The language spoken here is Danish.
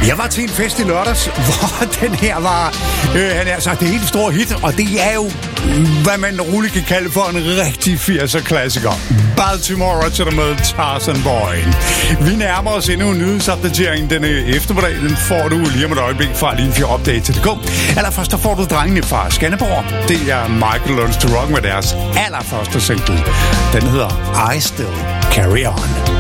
Jeg var til en fest i lørdags, hvor den her var, han er sagt, det helt store hit, og det er jo, hvad man roligt kan kalde for en rigtig 80'er-klassiker. Baltimore to the med Tarzan Boy. Vi nærmer os endnu en nyhedsopdatering denne eftermiddag. Den får du lige om et øjeblik fra Linfjord-update.dk. Allerførst der får du drengene fra Skanderborg. Det er Michael Learns to Rock med deres allerførste single. Den hedder I Still Carry On.